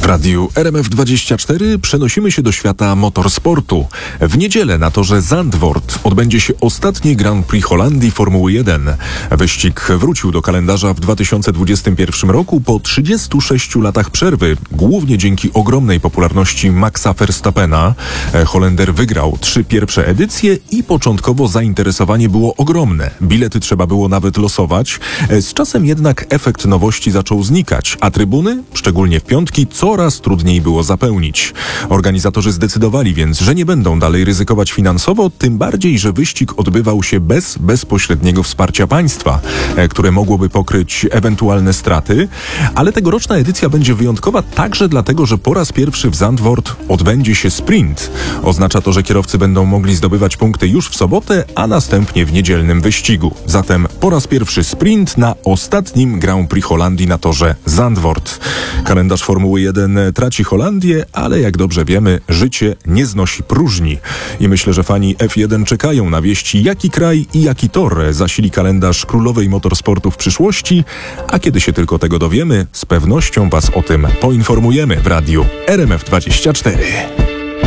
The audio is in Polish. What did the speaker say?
W radiu RMF24 przenosimy się do świata motorsportu. W niedzielę na torze Zandvoort odbędzie się ostatni Grand Prix Holandii Formuły 1. Wyścig wrócił do kalendarza w 2021 roku po 36 latach przerwy, głównie dzięki ogromnej popularności Maxa Verstappena. Holender wygrał 3 pierwsze edycje i początkowo zainteresowanie było ogromne. Bilety trzeba było nawet losować. Z czasem jednak efekt nowości zaczął znikać, a trybuny, szczególnie w piątki, coraz trudniej było zapełnić. Organizatorzy zdecydowali więc, że nie będą dalej ryzykować finansowo, tym bardziej, że wyścig odbywał się bez bezpośredniego wsparcia państwa, które mogłoby pokryć ewentualne straty, ale tegoroczna edycja będzie wyjątkowa także dlatego, że po raz pierwszy w Zandvoort odbędzie się sprint. Oznacza to, że kierowcy będą mogli zdobywać punkty już w sobotę, a następnie w niedzielnym wyścigu. Zatem po raz pierwszy sprint na ostatnim Grand Prix Holandii na torze Zandvoort. Kalendarz Formuły 1 traci Holandię, ale jak dobrze wiemy, życie nie znosi próżni. I myślę, że fani F1 czekają na wieści, jaki kraj i jaki tor zasili kalendarz królowej motorsportu w przyszłości, a kiedy się tylko tego dowiemy, z pewnością Was o tym poinformujemy w radiu RMF24.